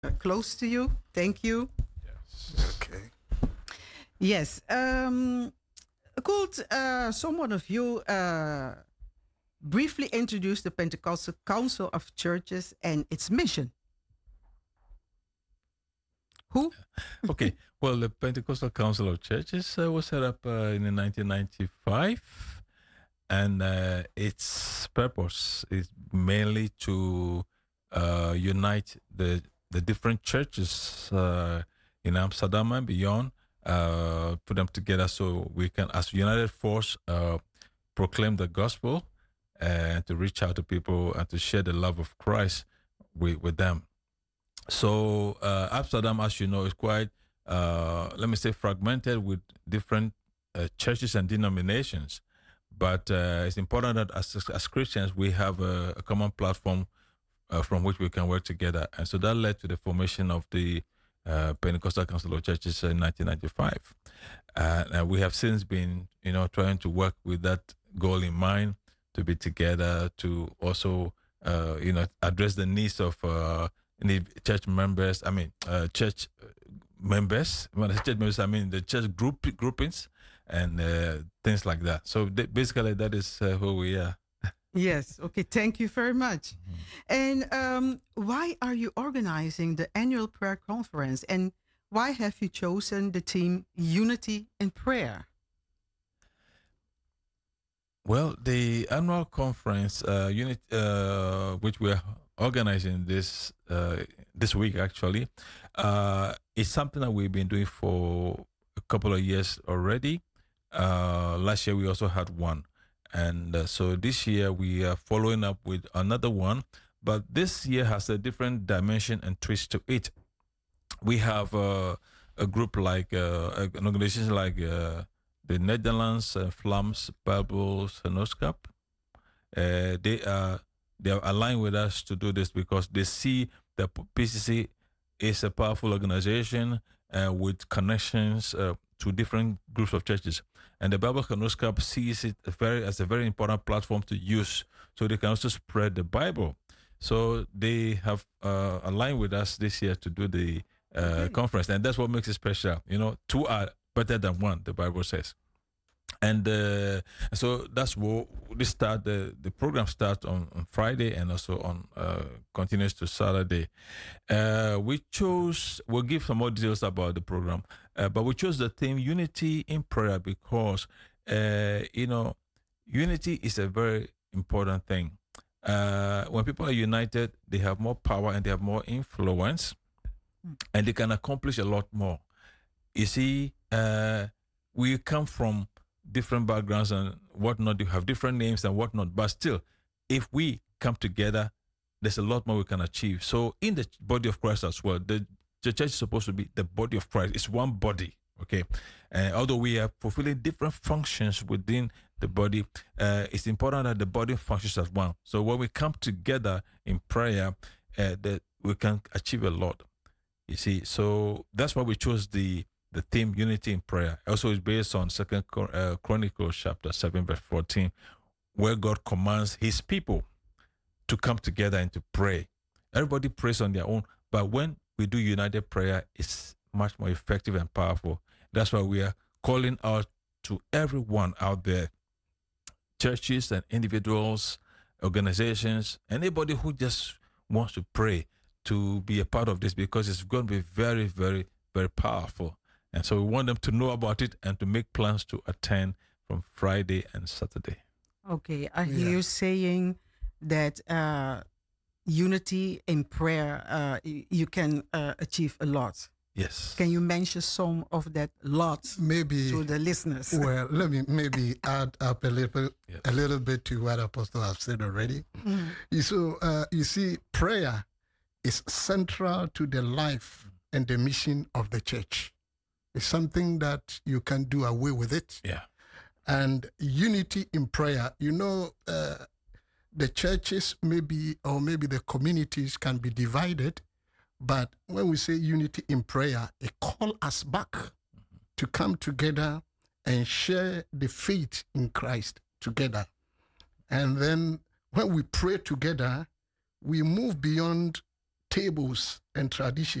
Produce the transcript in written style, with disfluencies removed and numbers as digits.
close to you. Thank you. Yes. Okay. Yes. Could someone of you briefly introduce the Pentecostal Council of Churches and its mission? Who? Okay. Well, the Pentecostal Council of Churches was set up in 1995, and its purpose is mainly to unite the different churches in Amsterdam and beyond, put them together so we can, as united force, proclaim the gospel and to reach out to people and to share the love of Christ with them. So Amsterdam, as you know, is quite, let me say, fragmented with different churches and denominations. But it's important that as Christians, we have a common platform from which we can work together. And so that led to the formation of the Pentecostal Council of Churches in 1995. And we have since been, trying to work with that goal in mind, to be together, to also, address the needs of church members. Church members. When I say church members, I mean the church groupings and things like that. So basically, that is who we are. Yes. Okay. Thank you very much. And why are you organizing the annual prayer conference? And why have you chosen the theme Unity in Prayer? Well, the annual conference, which we're organizing this week actually, is something that we've been doing for a couple of years already. Last year we also had one, and so this year we are following up with another one. But this year has a different dimension and twist to it. We have a group like an organization like the Netherlands Vlaams Bible Genootschap. They are aligned with us to do this because they see that PCC is a powerful organization with connections to different groups of churches. And the Bible Genootschap sees it as a very important platform to use so they can also spread the Bible. So they have aligned with us this year to do the conference. And that's what makes it special. Two are better than one, the Bible says. And so that's what the program starts on Friday and also on continues to Saturday. We'll give some more details about the program, but we chose the theme Unity in Prayer because, unity is a very important thing. When people are united, they have more power and they have more influence and they can accomplish a lot more. You see, we come from different backgrounds and whatnot. You have different names and whatnot, but still, if we come together, there's a lot more we can achieve. So in the body of Christ as well, the church is supposed to be the body of Christ. It's one body, okay? And although we are fulfilling different functions within the body, it's important that the body functions as one. So when we come together in prayer, that we can achieve a lot. You see, so that's why we chose the theme Unity in Prayer. Also, is based on 2 Chronicles chapter 7, verse 14, where God commands his people to come together and to pray. Everybody prays on their own, but when we do united prayer, it's much more effective and powerful. That's why we are calling out to everyone out there, churches and individuals, organizations, anybody who just wants to pray, to be a part of this because it's going to be very, very, very powerful. And so we want them to know about it and to make plans to attend from Friday and Saturday. Okay, I hear you saying that unity in prayer, you can achieve a lot. Yes. Can you mention some of that lot Maybe to the listeners? Well, let me maybe add up a little bit to what Apostle have said already. You see, prayer is central to the life and the mission of the church. It's something that you can do away with it. Yeah. And unity in prayer, the churches maybe the communities can be divided, but when we say unity in prayer, it calls us back to come together and share the faith in Christ together. And then when we pray together, we move beyond tables and traditions